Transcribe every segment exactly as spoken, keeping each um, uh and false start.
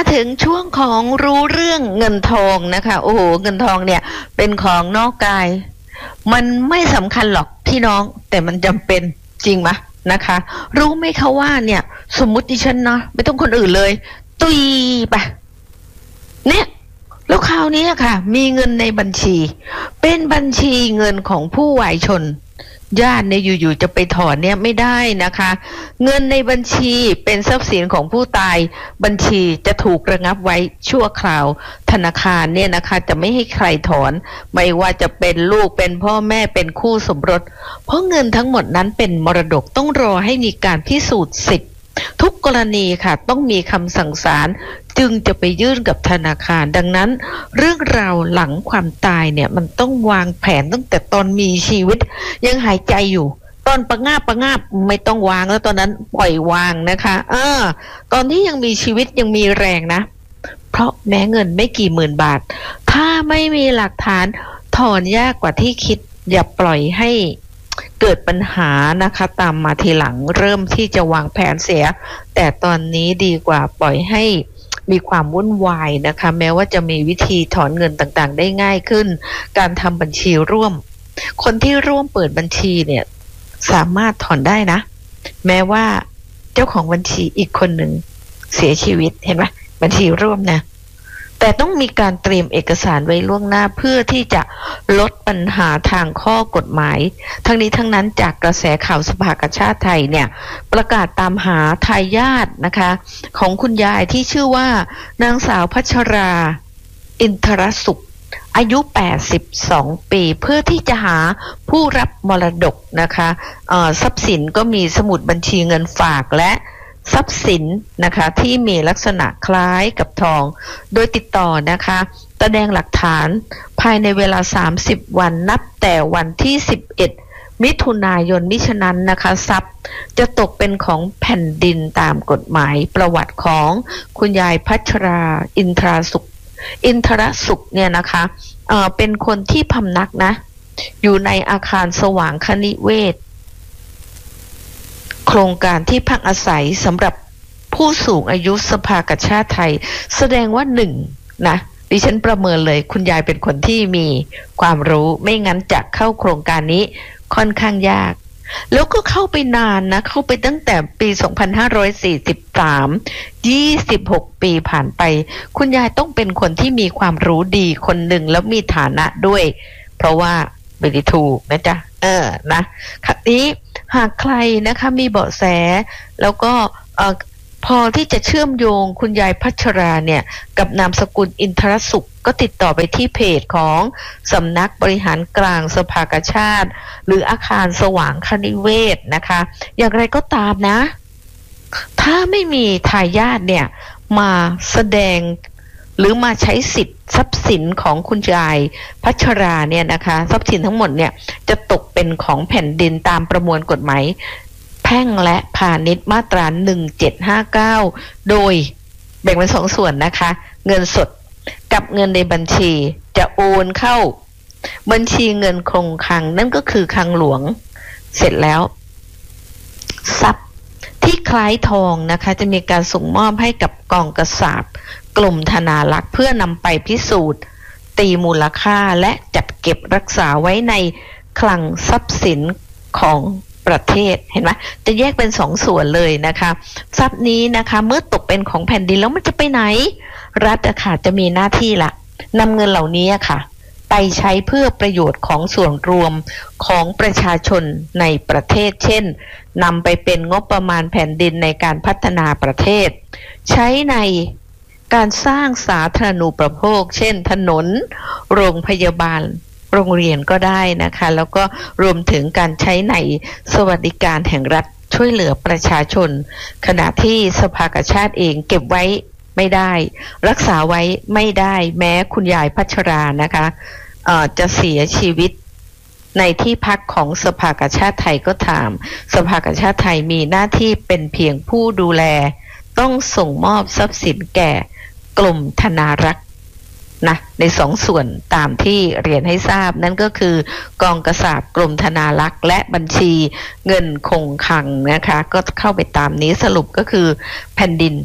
ถึงช่วงของรู้เรื่องเงินทองนะคะโอ้โหเงินทองเนี่ยเป็นของนอกกายมันไม่สำคัญหรอกพี่น้องแต่มันจำเป็นจริงไหมนะคะรู้ไหมคะว่าเนี่ยสมมุติดิฉันเนาะไม่ต้องคนอื่นเลยตุยไปเนี่ยแล้วคราวนี้ค่ะมีเงินในบัญชีเป็นบัญชีเงินของผู้วายชนญาติเนี่ยอยู่ๆจะไปถอนเนี่ยไม่ได้นะคะเงินในบัญชีเป็นทรัพย์สินของผู้ตายบัญชีจะถูกระงับไว้ชั่วคราวธนาคารเนี่ยนะคะจะไม่ให้ใครถอนไม่ว่าจะเป็นลูกเป็นพ่อแม่เป็นคู่สมรสเพราะเงินทั้งหมดนั้นเป็นมรดกต้องรอให้มีการพิสูจน์สิทธิ์ทุกกรณีค่ะต้องมีคำสั่งศาลจึงจะไปยื่นกับธนาคารดังนั้นเรื่องราวหลังความตายเนี่ยมันต้องวางแผนตั้งแต่ตอนมีชีวิตยังหายใจอยู่ตอนประงาบประงาบไม่ต้องวางแล้วตอนนั้นปล่อยวางนะคะเออตอนที่ยังมีชีวิตยังมีแรงนะเพราะแม้เงินไม่กี่หมื่นบาทถ้าไม่มีหลักฐานถอนยากกว่าที่คิดอย่าปล่อยให้เกิดปัญหานะคะตามมาทีหลังเริ่มที่จะวางแผนเสียแต่ตอนนี้ดีกว่าปล่อยให้มีความวุ่นวายนะคะแม้ว่าจะมีวิธีถอนเงินต่างๆได้ง่ายขึ้นการทำบัญชีร่วมคนที่ร่วมเปิดบัญชีเนี่ยสามารถถอนได้นะแม้ว่าเจ้าของบัญชีอีกคนหนึ่งเสียชีวิตเห็นไหมบัญชีร่วมนะแต่ต้องมีการเตรียมเอกสารไว้ล่วงหน้าเพื่อที่จะลดปัญหาทางข้อกฎหมายทั้งนี้ทั้งนั้นจากกระแสข่าวสภากาชาติไทยเนี่ยประกาศตามหาทายาทนะคะของคุณยายที่ชื่อว่านางสาวพัชราอินทรสุขอายุแปดสิบสองปีเพื่อที่จะหาผู้รับมรดกนะคะเอ่อทรัพย์สินก็มีสมุดบัญชีเงินฝากและทรัพย์สินนะคะที่มีลักษณะคล้ายกับทองโดยติดต่อนะคะแสดงหลักฐานภายในเวลาสามสิบวันนับแต่วันที่สิบเอ็ดมิถุนายนมิฉะนั้นนะคะทรัพย์จะตกเป็นของแผ่นดินตามกฎหมายประวัติของคุณยายพัชราอินทราสุขอินทรสุขเนี่ยนะคะเอ่อเป็นคนที่พำนักนะอยู่ในอาคารสว่างคณิเวศโครงการที่พักอาศัยสำหรับผู้สูงอายุสภากาชาติไทยแสดงว่าหนึ่งนะดิฉันประเมินเลยคุณยายเป็นคนที่มีความรู้ไม่งั้นจะเข้าโครงการนี้ค่อนข้างยากแล้วก็เข้าไปนานนะเข้าไปตั้งแต่ปีสองพันห้าร้อยสี่สิบสาม ยี่สิบหกปีผ่านไปคุณยายต้องเป็นคนที่มีความรู้ดีคนหนึ่งแล้วมีฐานะด้วยเพราะว่าไม่ได้ถูกนะจ๊ะเออนะครั้งนี้หากใครนะคะมีเบาะแสแล้วก็เอ่อพอที่จะเชื่อมโยงคุณยายพัชราเนี่ยกับนามสกุลอินทรสุขก็ติดต่อไปที่เพจของสำนักบริหารกลางสภากาชาติหรืออาคารสว่างคณิเวศนะคะอย่างไรก็ตามนะถ้าไม่มีทายาทเนี่ยมาแสดงหรือมาใช้สิทธิ์ทรัพย์สินของคุณยายพัชราเนี่ยนะคะทรัพย์สินทั้งหมดเนี่ยจะตกเป็นของแผ่นดินตามประมวลกฎหมายแพ่งและพาณิชย์มาตราหนึ่งเจ็ดห้าเก้าโดยแบ่งเป็นสองส่วนนะคะเงินสดกับเงินในบัญชีจะโอนเข้าบัญชีเงินคงคลังนั่นก็คือคลังหลวงเสร็จแล้วทรัพย์ที่คล้ายทองนะคะจะมีการส่งมอบให้กับกองกษาปณ์กรมธนารักษ์เพื่อนำไปพิสูจน์ตีมูลค่าและจัดเก็บรักษาไว้ในคลังทรัพย์สินของประเทศเห็นไหมจะแยกเป็นสองส่วนเลยนะคะทรัพย์นี้นะคะเมื่อตกเป็นของแผ่นดินแล้วมันจะไปไหนรัฐค่ะจะมีหน้าที่ละนำเงินเหล่านี้ค่ะไปใช้เพื่อประโยชน์ของส่วนรวมของประชาชนในประเทศเช่นนำไปเป็นงบประมาณแผ่นดินในการพัฒนาประเทศใช้ในการสร้างสาธารณูปโภคเช่นถนนโรงพยาบาลโรงเรียนก็ได้นะคะแล้วก็รวมถึงการใช้ในสวัสดิการแห่งรัฐช่วยเหลือประชาชนขณะที่สภากาชาติเองเก็บไว้ไม่ได้รักษาไว้ไม่ได้แม้คุณยายพัชรานะคะเอ่อจะเสียชีวิตในที่พักของสภากาชาติไทยก็ตามสภากาชาติไทยมีหน้าที่เป็นเพียงผู้ดูแลต้องส่งมอบทรัพย์สินแก่กรมธนารักษ์นะในสองส่วนตามที่เรียนให้ทราบนั่นก็คือกองกษาปณ์กรมธนารักษ์และบัญชีเงินคงคลังนะคะก็เข้าไปตามนี้สรุปก็คือแผ่นดิน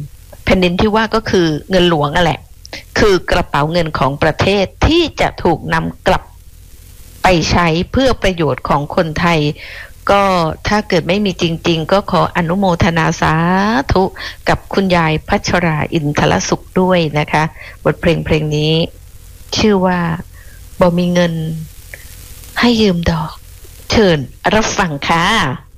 แผ่นดินที่ว่าก็คือเงินหลวงอ่ะแหละคือกระเป๋าเงินของประเทศที่จะถูกนำกลับไปใช้เพื่อประโยชน์ของคนไทยก็ถ้าเกิดไม่มีจริงๆก็ขออนุโมทนาสาธุกับคุณยายพัชราอินทรสุขด้วยนะคะบทเพลงเพลงนี้ชื่อว่าบ่มีเงินให้ยืมดอกเชิญรับฟังค่ะ